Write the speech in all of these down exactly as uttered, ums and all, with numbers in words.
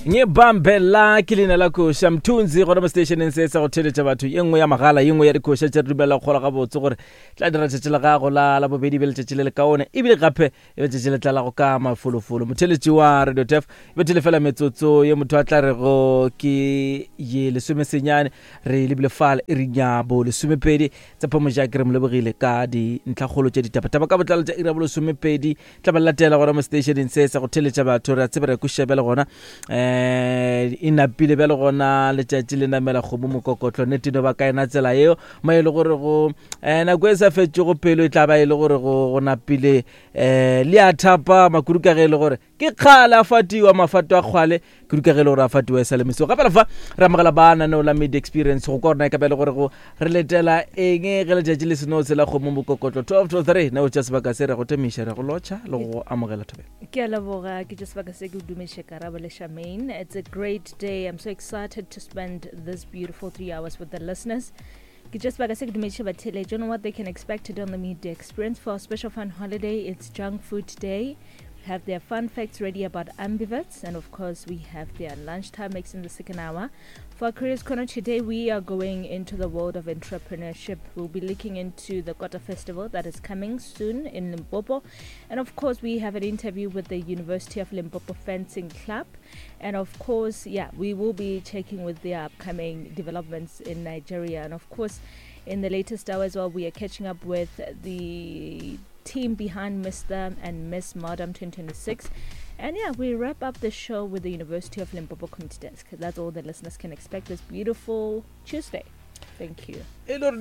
Nye bambela kilina la kosha mtunzi go mo stationeng se sa go theletša batho engwe ya magala engwe ya dikosha tša dumela go ga botse gore tla dira tšetše la gago la la bobedi bele tšetše le kaone e bile gape e be tšetše le tla la go ka mafolofolo motheletši wa Radio T F e be telefela metsotso ye motho a tla re go ke ye lesome senyane re le bile fala e rinya bo lesome pedi tsa pomoja ke re mo lebogile ka di ntlhagolo tša ditaba taba ka botlalo tša ira bo lesome pedi tla ba latela go mo stationeng se sa go theletša batho re a tsebere go shebela gona eh ina pile bele gona le tšatši le namela go mo mokokotlo netino ba ka ena tsela eo ma ile gore go eh na go sa fetse go pelo e tla ba ile gore go gona pile eh le a thapa makuru ka gele gore ke kgala fatiwa mafato a kgwale kuru ka gele gore a fatiwa sa le miso ga pela fa ra magala bana no la mid experience go kona ka bele gore go re letela eng ge le tšatši le seno se la go mo mokokotlo twelve to three na o tša se ba ka se re go temisha re go locha le go amogela thobe ke a leboga ke just ba ka se ke dumeshe karabo le Shamaine. It's a great day. I'm so excited to spend this beautiful three hours with the listeners. Just like I said, you know what they can expect today on the Media Experience for a special fun holiday. It's Junk Food Day. We have their fun facts ready about ambiverts, and of course we have their lunchtime mix in the second hour. For our Careers Corner today, we are going into the world of entrepreneurship. We'll be looking into the Kota Festival that is coming soon in Limpopo, and of course we have an interview with the University of Limpopo Fencing Club, and of course yeah we will be checking with the upcoming developments in Nigeria, and of course in the latest hour as well we are catching up with the team behind Mister and Miss Modern twenty twenty-six. And yeah, we wrap up the show with the University of Limpopo Community Desk. That's all the listeners can expect this beautiful Tuesday. Thank you.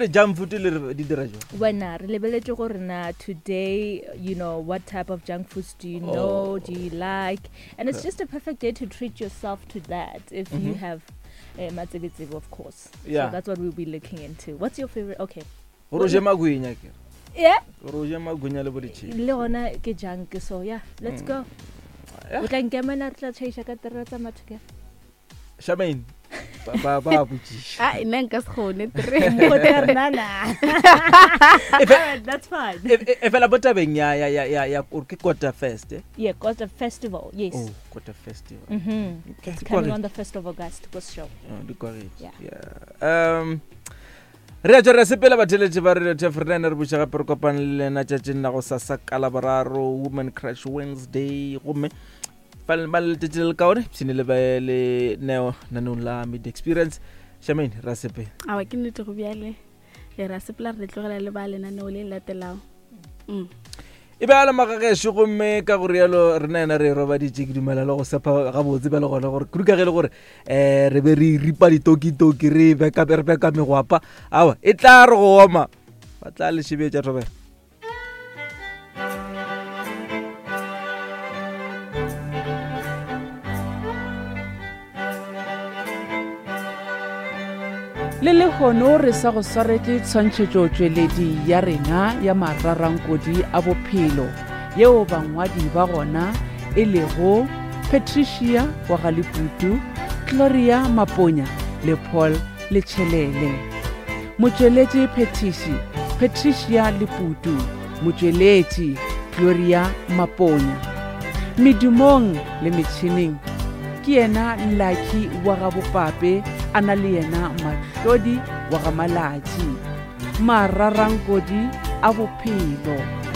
When today, you know, what type of junk foods do you know, oh. do you like? And it's just a perfect day to treat yourself to that if mm-hmm. you have a uh, of course. Yeah. So that's what we'll be looking into. What's your favorite? Okay. Yeah. Leona ke junk, so yeah, let's mm. go. We can get my natla chase at the Ratamatuka. Shamaine. Baba Buchi. I Nankas Hone. That's fine. If I bought a ya ya ya ya ya Kota Fest. Yeah, Kota Festival, yes. Oh, Kota Festival. Mm-hmm. Okay. It's coming on the first of August, go show. Oh, the correct. Yeah. Yeah. Um re tšwa re sepela batheletse ba re te frena re buša gape re kopane na tšatšeng la go sasa kala boraro Women Crush Wednesday gomme ba le tšetše le kaone sene le ba le neo nanong la Mid Experience. Shamaine ra sepela awa ke nnete go bjale e ra sepela re tlogela le ba le nanong le latelao mm e be ala magagesho gomme ka gore yalo re nena re roba di tšeki dumela le go sepa ga botse ba le gona gore kudu ka gele gore eh re be re ripa di toki toki re be ka be ka megwapa awa e tla re go oma ba tla le shebetša robela le le hono re sa go swaretse tshwantšhetšo tšweledi ya rena ya mararankodi a bophelo yeo bangwadi ba gona e lego Patricia wa Galiputu, Gloria Maponya le Paul Letšhelele. Motšweletši Patricia Patricia Liputu, motšweletši Gloria Maponya. Medumong le metšhineng ke yena Lucky wa Gabopape a na le yena Mahlodi wa Gamalatši. Mararankodi a bophelo.